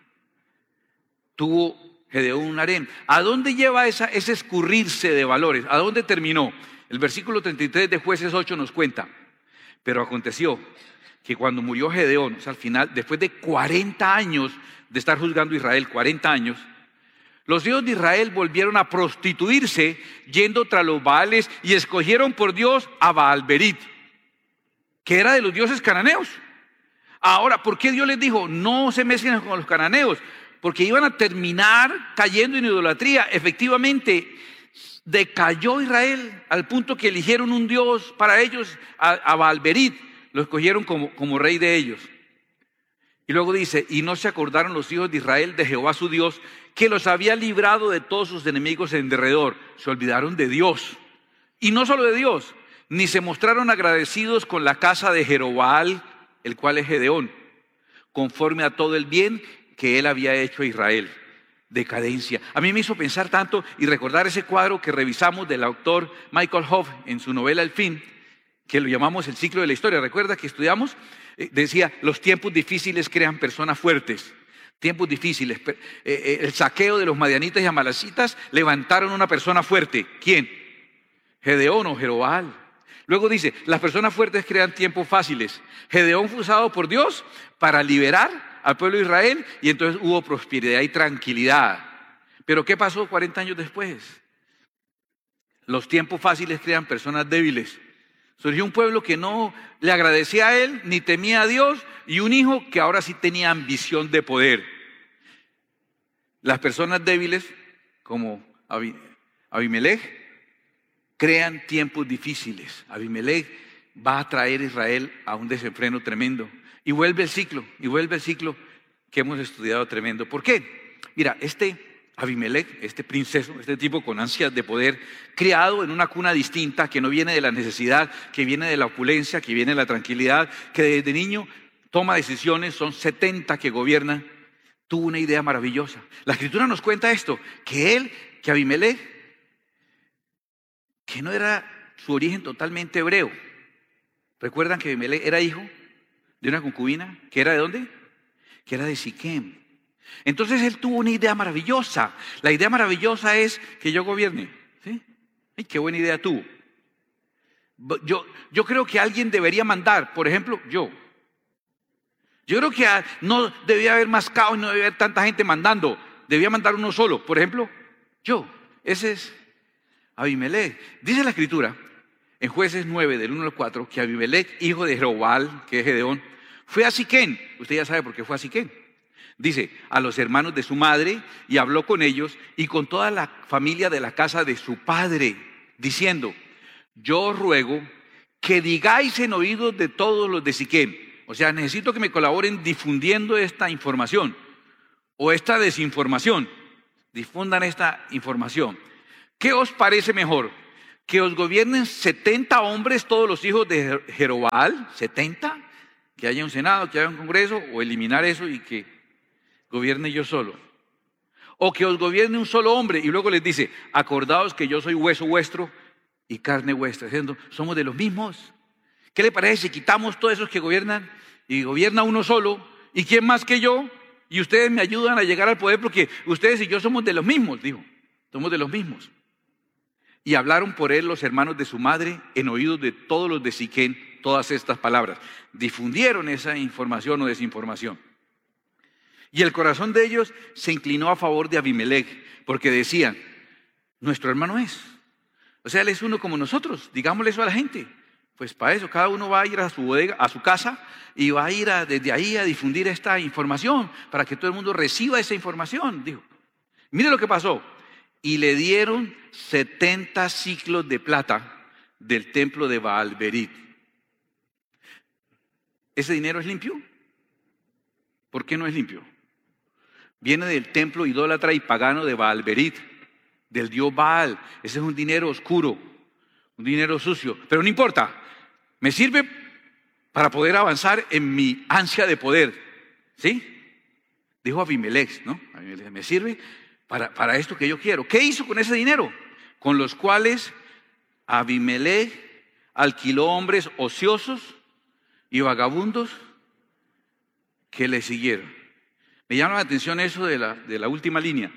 Tuvo Gedeón un harem. ¿A dónde lleva ese escurrirse de valores? ¿A dónde terminó? El versículo 33 de Jueces 8 nos cuenta, pero aconteció que cuando murió Gedeón, o sea, al final, después de 40 años de estar juzgando a Israel, 40 años, los hijos de Israel volvieron a prostituirse yendo tras los Baales y escogieron por Dios a Baal-Berit, que era de los dioses cananeos. Ahora, ¿por qué Dios les dijo no se mezclen con los cananeos? Porque iban a terminar cayendo en idolatría. Efectivamente, decayó Israel al punto que eligieron un dios para ellos, a Baal-Berit. Lo escogieron como rey de ellos. Y luego dice, y no se acordaron los hijos de Israel de Jehová su Dios, que los había librado de todos sus enemigos en derredor. Se olvidaron de Dios. Y no solo de Dios, ni se mostraron agradecidos con la casa de Jerobaal, el cual es Gedeón, conforme a todo el bien que él había hecho a Israel. Decadencia. A mí me hizo pensar tanto y recordar ese cuadro que revisamos del autor Michael Hoff en su novela El Fin, que lo llamamos el ciclo de la historia. ¿Recuerda que estudiamos? Decía, los tiempos difíciles crean personas fuertes. Tiempos difíciles. El saqueo de los madianitas y amalacitas levantaron una persona fuerte. ¿Quién? Gedeón o Jerobaal. Luego dice, las personas fuertes crean tiempos fáciles. Gedeón fue usado por Dios para liberar al pueblo de Israel y entonces hubo prosperidad y tranquilidad. Pero ¿qué pasó 40 años después? Los tiempos fáciles crean personas débiles. Surgió un pueblo que no le agradecía a él ni temía a Dios y un hijo que ahora sí tenía ambición de poder. Las personas débiles como Abimelech crean tiempos difíciles. Abimelech va a traer a Israel a un desenfreno tremendo. Y vuelve el ciclo que hemos estudiado tremendo. ¿Por qué? Mira, Abimelech, este princeso, este tipo con ansias de poder, criado en una cuna distinta, que no viene de la necesidad, que viene de la opulencia, que viene de la tranquilidad, que desde niño toma decisiones, son 70 que gobiernan, tuvo una idea maravillosa. La Escritura nos cuenta esto, que Abimelech, que no era su origen totalmente hebreo. ¿Recuerdan que Abimelech era hijo de una concubina? ¿Que era de dónde? Que era de Siquem. Entonces él tuvo una idea maravillosa. La idea maravillosa es que yo gobierne. ¿Sí? ¡Ay, qué buena idea tuvo! Yo creo que alguien debería mandar, por ejemplo, yo. Yo creo que no debía haber más caos, no debía haber tanta gente mandando. Debía mandar uno solo, por ejemplo, yo. Ese es Abimelech. Dice la Escritura, en Jueces 9, del 1 al 4, que Abimelech, hijo de Jerobaal, que es Gedeón, fue a Siquem. Usted ya sabe por qué fue a Siquem. Dice, a los hermanos de su madre, y habló con ellos y con toda la familia de la casa de su padre, diciendo, yo os ruego que digáis en oídos de todos los de Siquem. O sea, necesito que me colaboren difundiendo esta información o esta desinformación. Difundan esta información. ¿Qué os parece mejor? ¿Que os gobiernen 70 hombres, todos los hijos de Jerobal? ¿70? ¿Que haya un senado, que haya un congreso? ¿O eliminar eso y que gobierne yo solo? ¿O que os gobierne un solo hombre? Y luego les dice, acordaos que yo soy hueso vuestro y carne vuestra. Diciendo, somos de los mismos. ¿Qué le parece si quitamos todos esos que gobiernan y gobierna uno solo? ¿Y quién más que yo? Y ustedes me ayudan a llegar al poder porque ustedes y yo somos de los mismos, dijo. Somos de los mismos. Y hablaron por él los hermanos de su madre en oídos de todos los de Siquem todas estas palabras. Difundieron esa información o desinformación. Y el corazón de ellos se inclinó a favor de Abimelech porque decían, nuestro hermano es. O sea, él es uno como nosotros, digámosle eso a la gente. Pues para eso, cada uno va a ir a su bodega, a su casa y va a ir desde ahí a difundir esta información para que todo el mundo reciba esa información, dijo. Mire lo que pasó. Y le dieron 70 ciclos de plata del templo de Baal-Berit. ¿Ese dinero es limpio? ¿Por qué no es limpio? Viene del templo idólatra y pagano de Baal-Berit, del dios Baal. Ese es un dinero oscuro, un dinero sucio, pero no importa. Me sirve para poder avanzar en mi ansia de poder, ¿sí? Dijo Abimelech, ¿no? Abimelech, me sirve para esto que yo quiero. ¿Qué hizo con ese dinero? Con los cuales Abimelech alquiló hombres ociosos y vagabundos que le siguieron. Me llama la atención eso de la última línea,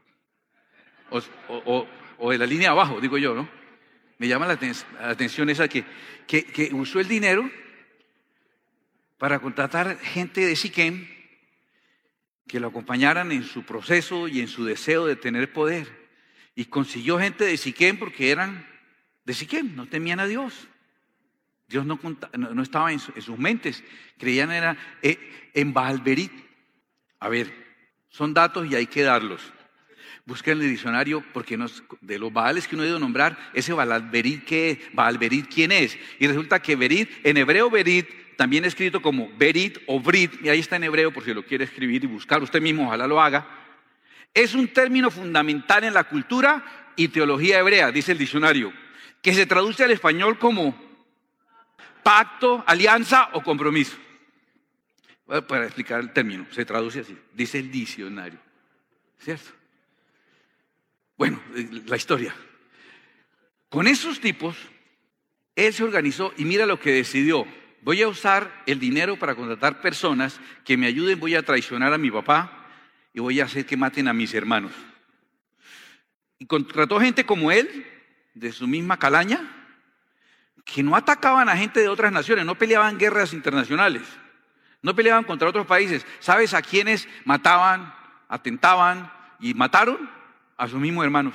o de la línea abajo, digo yo, ¿no? Me llama la atención esa que usó el dinero para contratar gente de Siquem que lo acompañaran en su proceso y en su deseo de tener poder. Y consiguió gente de Siquem porque eran de Siquem, no temían a Dios. Dios no estaba en sus mentes, creían en Baal-Berit. A ver, son datos y hay que darlos. Busquen el diccionario porque de los Baales que uno ha ido a nombrar, ese Baal-Berit, ¿quién es? Y resulta que Berit, en hebreo Berit, también escrito como Berit o Brit, y ahí está en hebreo por si lo quiere escribir y buscar usted mismo, ojalá lo haga. Es un término fundamental en la cultura y teología hebrea, dice el diccionario, que se traduce al español como pacto, alianza o compromiso. Para explicar el término, se traduce así, dice el diccionario, ¿cierto? Bueno, la historia. Con esos tipos, él se organizó y mira lo que decidió. Voy a usar el dinero para contratar personas que me ayuden, voy a traicionar a mi papá y voy a hacer que maten a mis hermanos. Y contrató gente como él, de su misma calaña, que no atacaban a gente de otras naciones, no peleaban guerras internacionales, no peleaban contra otros países. ¿Sabes a quiénes mataban, atentaban y mataron? A sus mismos hermanos.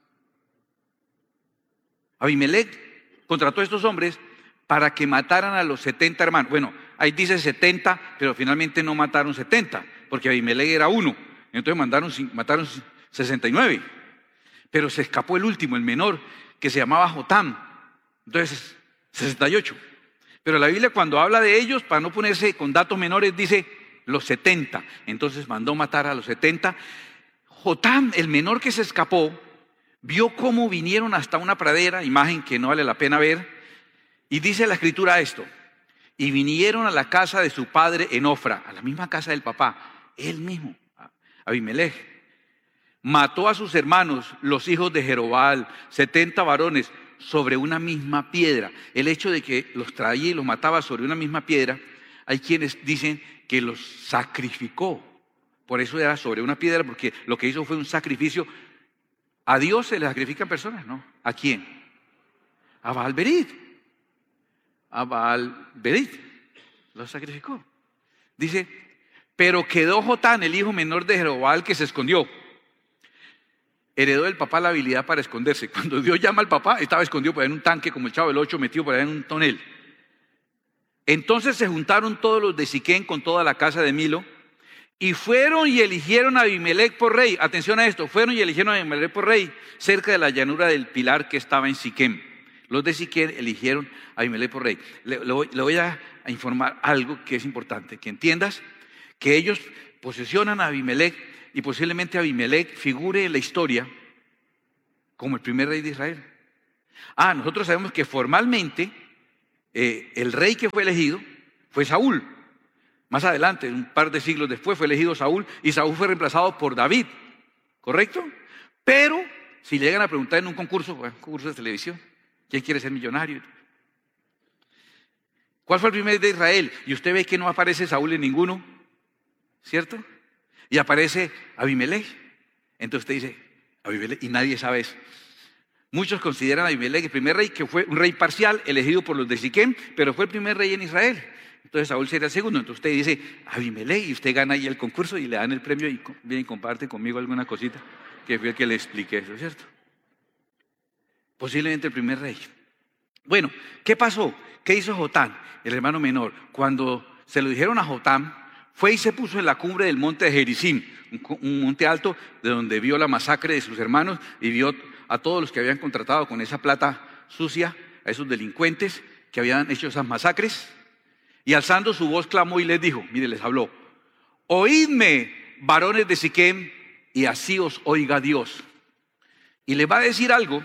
Abimelech contrató a estos hombres para que mataran a los 70 hermanos. Bueno, ahí dice 70, pero finalmente no mataron 70, porque Abimelech era uno. Entonces mataron 69. Pero se escapó el último, el menor, que se llamaba Jotam. Entonces, 68. Pero la Biblia cuando habla de ellos, para no ponerse con datos menores, dice los 70. Entonces mandó matar a los 70. Jotam, el menor que se escapó, vio cómo vinieron hasta una pradera, imagen que no vale la pena ver, y dice la escritura esto, y vinieron a la casa de su padre en Ofra, a la misma casa del papá, él mismo, Abimelech, mató a sus hermanos, los hijos de Jerobal, 70 varones, sobre una misma piedra. El hecho de que los traía y los mataba sobre una misma piedra, hay quienes dicen que los sacrificó. Por eso era sobre una piedra, porque lo que hizo fue un sacrificio. ¿A Dios se le sacrifican personas? No. ¿A quién? A Baal-Berit. A Baal-Berit lo sacrificó. Dice, pero quedó Jotán, el hijo menor de Jerobal, que se escondió. Heredó del papá la habilidad para esconderse. Cuando Dios llama al papá, estaba escondido por ahí en un tanque, como el Chavo del Ocho, metido por ahí en un tonel. Entonces se juntaron todos los de Siquem con toda la casa de Milo, y fueron y eligieron a Abimelech por rey. Atención a esto, fueron y eligieron a Abimelech por rey cerca de la llanura del Pilar que estaba en Siquem. Los de Siquem eligieron a Abimelech por rey. Le voy a informar algo que es importante, que entiendas que ellos posesionan a Abimelech y posiblemente Abimelech figure en la historia como el primer rey de Israel. Nosotros sabemos que formalmente el rey que fue elegido fue Saúl. Más adelante, un par de siglos después, fue elegido Saúl y Saúl fue reemplazado por David, ¿correcto? Pero si le llegan a preguntar en un concurso de televisión, ¿quién quiere ser millonario? ¿Cuál fue el primer rey de Israel? Y usted ve que no aparece Saúl en ninguno, ¿cierto? Y aparece Abimelech. Entonces usted dice, Abimelech, y nadie sabe eso. Muchos consideran a Abimelech el primer rey, que fue un rey parcial elegido por los de Siquem, pero fue el primer rey en Israel. Entonces Saúl sería el segundo. Entonces usted dice, Abimelech, y usted gana ahí el concurso y le dan el premio y viene y comparte conmigo alguna cosita que fue el que le expliqué eso, ¿cierto? Posiblemente el primer rey. Bueno, ¿qué pasó? ¿Qué hizo Jotam, el hermano menor? Cuando se lo dijeron a Jotam, fue y se puso en la cumbre del monte de Gerizim, un monte alto de donde vio la masacre de sus hermanos y vio a todos los que habían contratado con esa plata sucia, a esos delincuentes que habían hecho esas masacres. Y alzando su voz clamó y les dijo, mire, les habló, oídme, varones de Siquem, y así os oiga Dios. Y les va a decir algo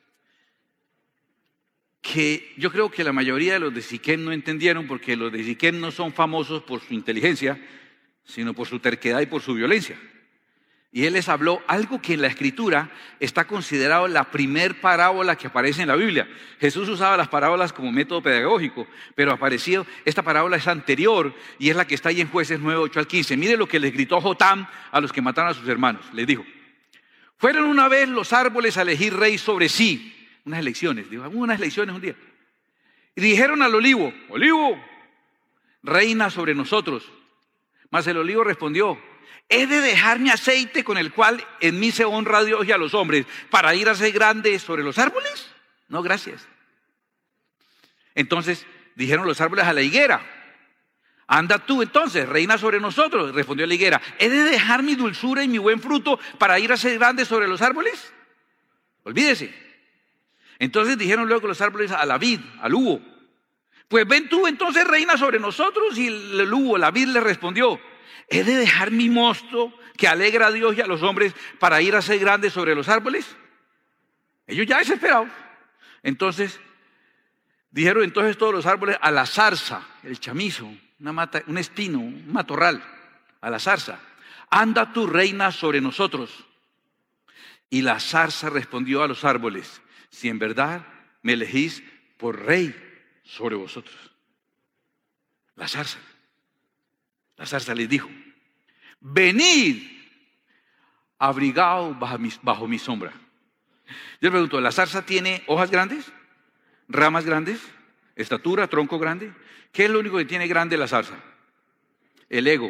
que yo creo que la mayoría de los de Siquem no entendieron, porque los de Siquem no son famosos por su inteligencia, sino por su terquedad y por su violencia. Y él les habló algo que en la Escritura está considerado la primer parábola que aparece en la Biblia. Jesús usaba las parábolas como método pedagógico, pero esta parábola es anterior y es la que está ahí en Jueces 9, 8 al 15. Mire lo que les gritó Jotam a los que mataron a sus hermanos. Les dijo, fueron una vez los árboles a elegir rey sobre sí. Unas elecciones, unas elecciones un día. Y dijeron al olivo, olivo, reina sobre nosotros. Mas el olivo respondió, ¿he de dejar mi aceite con el cual en mí se honra a Dios y a los hombres para ir a ser grande sobre los árboles? No, gracias. Entonces dijeron los árboles a la higuera, anda tú entonces, reina sobre nosotros. Respondió la higuera, ¿he de dejar mi dulzura y mi buen fruto para ir a ser grande sobre los árboles? Olvídese. Entonces dijeron luego los árboles a la vid, al hugo, pues ven tú entonces reina sobre nosotros. Y el hugo, la vid, le respondió, ¿he de dejar mi mosto que alegra a Dios y a los hombres para ir a ser grande sobre los árboles? Ellos ya desesperados. Entonces dijeron entonces todos los árboles a la zarza, el chamizo, una mata, un espino, un matorral, a la zarza, anda tu reina sobre nosotros. Y la zarza respondió a los árboles, si en verdad me elegís por rey sobre vosotros. La zarza les dijo, venid, abrigaos bajo mi sombra. Yo le pregunto, ¿la zarza tiene hojas grandes? ¿Ramas grandes? ¿Estatura? ¿Tronco grande? ¿Qué es lo único que tiene grande la zarza? El ego.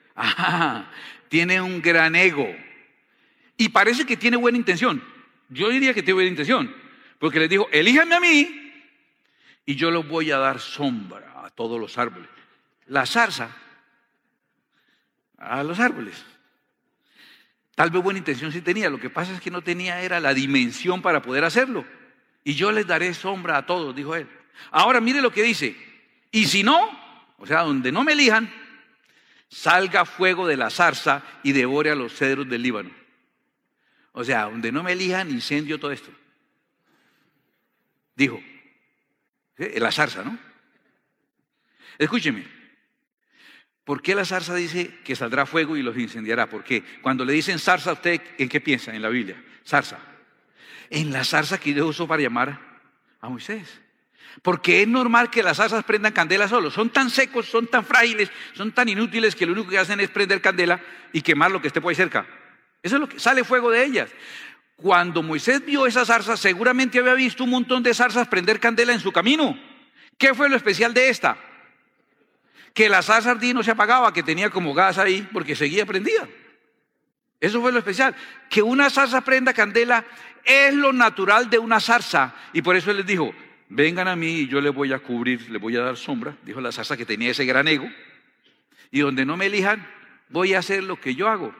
Tiene un gran ego. Y parece que tiene buena intención. Yo diría que tiene buena intención. Porque les dijo, elíjanme a mí y yo les voy a dar sombra a todos los árboles. La zarza a los árboles. Tal vez buena intención sí tenía, lo que pasa es que no tenía era la dimensión para poder hacerlo. Y yo les daré sombra a todos, dijo él. Ahora mire lo que dice, y si no, o sea, donde no me elijan, salga fuego de la zarza y devore a los cedros del Líbano. O sea, donde no me elijan, incendio todo esto. Dijo, la zarza, ¿no? Escúcheme. ¿Por qué la zarza dice que saldrá fuego y los incendiará? Porque cuando le dicen zarza, ¿usted en qué piensa en la Biblia? Zarza. En la zarza que Dios usó para llamar a Moisés. Porque es normal que las zarzas prendan candela solos. Son tan secos, son tan frágiles, son tan inútiles que lo único que hacen es prender candela y quemar lo que esté por ahí cerca. Eso es lo que sale fuego de ellas. Cuando Moisés vio esas zarzas, seguramente había visto un montón de zarzas prender candela en su camino. ¿Qué fue lo especial de esta? Que la zarza ardía y no se apagaba, que tenía como gas ahí porque seguía prendida. Eso fue lo especial. Que una zarza prenda candela es lo natural de una zarza. Y por eso él les dijo, vengan a mí y yo les voy a cubrir, les voy a dar sombra. Dijo la zarza que tenía ese gran ego. Y donde no me elijan, voy a hacer lo que yo hago.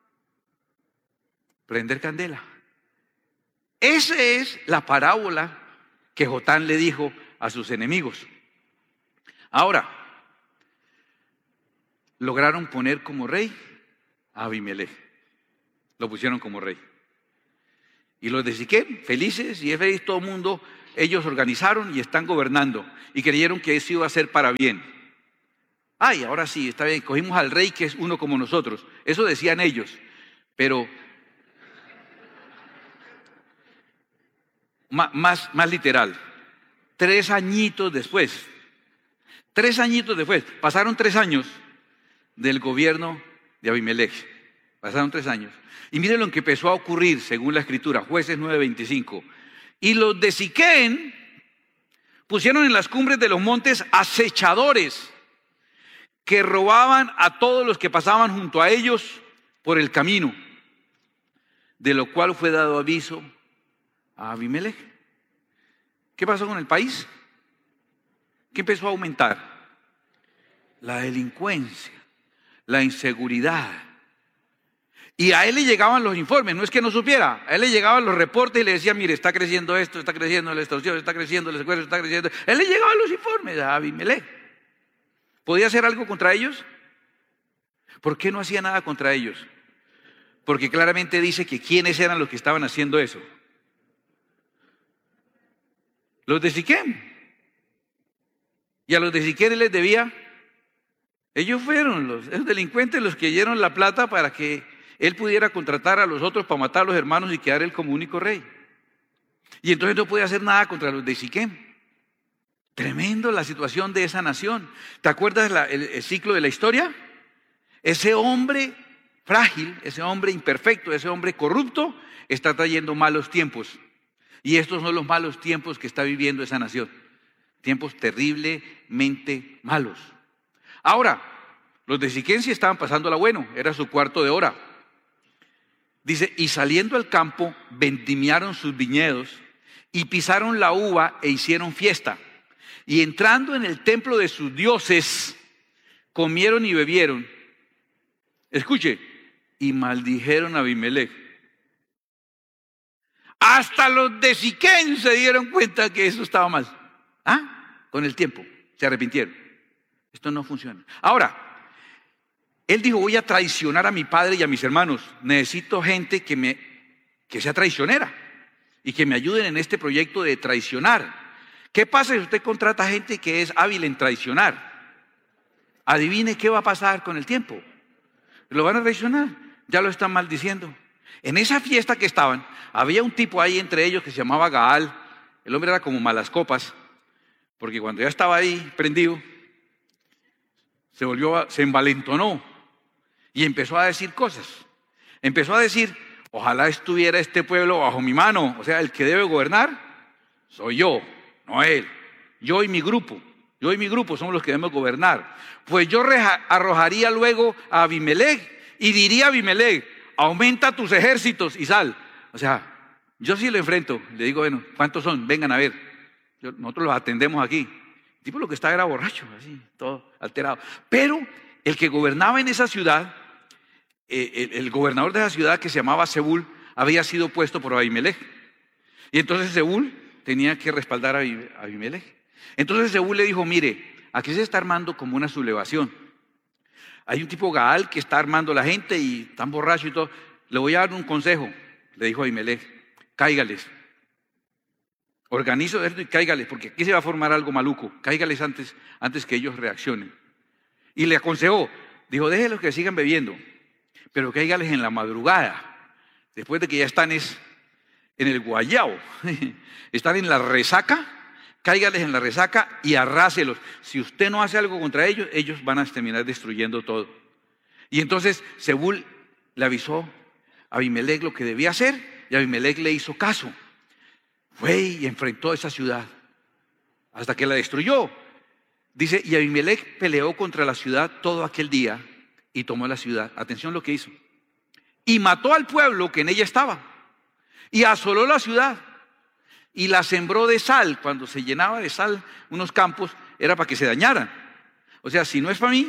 Prender candela. Esa es la parábola que Jotam le dijo a sus enemigos. Ahora, lograron poner como rey a Abimelech. lo pusieron como rey. Y los de Siquem, felices, y es feliz todo el mundo, ellos organizaron y están gobernando. Y creyeron que eso iba a ser para bien. Ay, ahora sí, está bien, cogimos al rey que es uno como nosotros. Eso decían ellos. Pero más literal. 3 añitos después, pasaron 3 años del gobierno de Abimelech. Pasaron 3 años. Y miren lo que empezó a ocurrir según la escritura, Jueces 9:25. Y los de Siquem pusieron en las cumbres de los montes acechadores que robaban a todos los que pasaban junto a ellos por el camino, de lo cual fue dado aviso a Abimelech. ¿Qué pasó con el país? ¿Qué empezó a aumentar? La delincuencia, la inseguridad. Y a él le llegaban los informes, no es que no supiera, a él le llegaban los reportes y le decían, mire, está creciendo esto, está creciendo la extorsión, está creciendo el secuestro, está creciendo. A él le llegaban los informes a Abimelech. ¿Podía hacer algo contra ellos? ¿Por qué no hacía nada contra ellos? Porque claramente dice que quiénes eran los que estaban haciendo eso. Los de Siquem. Y a los de Siquem les debía. Ellos fueron los delincuentes los que dieron la plata para que él pudiera contratar a los otros para matar a los hermanos y quedar él como único rey. Y entonces no podía hacer nada contra los de Siquem. Tremendo la situación de esa nación. ¿Te acuerdas el ciclo de la historia? Ese hombre frágil, ese hombre imperfecto, ese hombre corrupto está trayendo malos tiempos. Y estos son los malos tiempos que está viviendo esa nación. Tiempos terriblemente malos. Ahora, los de Siquem sí estaban pasándola bueno, era su cuarto de hora. Dice, y saliendo al campo, vendimiaron sus viñedos y pisaron la uva e hicieron fiesta. Y entrando en el templo de sus dioses, comieron y bebieron. Escuche, y maldijeron a Abimelech. Hasta los de Siquem se dieron cuenta que eso estaba mal. Con el tiempo, se arrepintieron. Esto no funciona. Ahora, él dijo, voy a traicionar a mi padre y a mis hermanos. Necesito gente que sea traicionera y que me ayuden en este proyecto de traicionar. ¿Qué pasa si usted contrata gente que es hábil en traicionar? Adivine qué va a pasar con el tiempo. Lo van a traicionar, ya lo están maldiciendo. En esa fiesta que estaban, había un tipo ahí entre ellos que se llamaba Gaal. El hombre era como malas copas, porque cuando ya estaba ahí prendido, se envalentonó y empezó a decir cosas. Empezó a decir, ojalá estuviera este pueblo bajo mi mano. O sea, el que debe gobernar soy yo, no él. Yo y mi grupo somos los que debemos gobernar. Pues yo arrojaría luego a Abimelech y diría a Abimelech, aumenta tus ejércitos y sal. O sea, yo sí lo enfrento. Le digo, bueno, ¿cuántos son? Vengan a ver. Nosotros los atendemos aquí. El tipo lo que estaba era borracho, así, todo alterado. Pero el que gobernaba en esa ciudad, el gobernador de esa ciudad que se llamaba Zebul, había sido puesto por Abimelech. Y entonces Zebul tenía que respaldar a Abimelech. Entonces Zebul le dijo, mire, aquí se está armando como una sublevación. Hay un tipo Gaal que está armando a la gente y tan borracho y todo. Le voy a dar un consejo, le dijo Abimelech, cáigales. Organizo esto y cáigales, porque aquí se va a formar algo maluco. Cáigales antes que ellos reaccionen. Y le aconsejó, dijo, déjenlos que sigan bebiendo, pero cáigales en la madrugada, después de que ya están en el guayao, están en la resaca, cáigales en la resaca y arráselos. Si usted no hace algo contra ellos, ellos van a terminar destruyendo todo. Y entonces Zebul le avisó a Abimelech lo que debía hacer y Abimelech le hizo caso. Fue y enfrentó esa ciudad hasta que la destruyó. Dice, y Abimelech peleó contra la ciudad todo aquel día y tomó la ciudad. Atención lo que hizo. Y mató al pueblo que en ella estaba. Y asoló la ciudad. Y la sembró de sal. Cuando se llenaba de sal unos campos, era para que se dañaran. O sea, si no es para mí,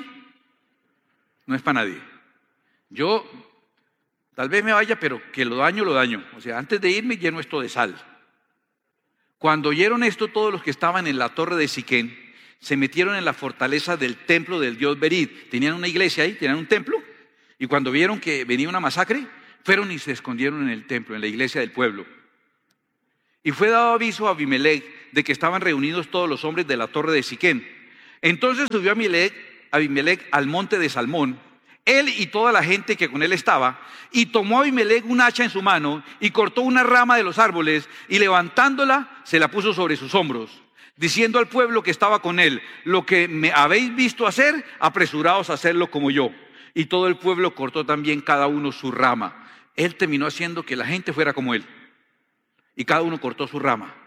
no es para nadie. Yo tal vez me vaya, pero que lo daño, lo daño. O sea, antes de irme lleno esto de sal. Cuando oyeron esto, todos los que estaban en la torre de Siquem se metieron en la fortaleza del templo del dios Berit. Tenían una iglesia ahí, tenían un templo. Y cuando vieron que venía una masacre, fueron y se escondieron en el templo, en la iglesia del pueblo. Y fue dado aviso a Abimelech de que estaban reunidos todos los hombres de la torre de Siquén. Entonces subió Abimelech al monte de Salmón, él y toda la gente que con él estaba, y tomó Abimelech un hacha en su mano y cortó una rama de los árboles y levantándola se la puso sobre sus hombros, diciendo al pueblo que estaba con él: lo que me habéis visto hacer, apresuraos a hacerlo como yo. Y todo el pueblo cortó también cada uno su rama. Él terminó haciendo que la gente fuera como él, y cada uno cortó su rama.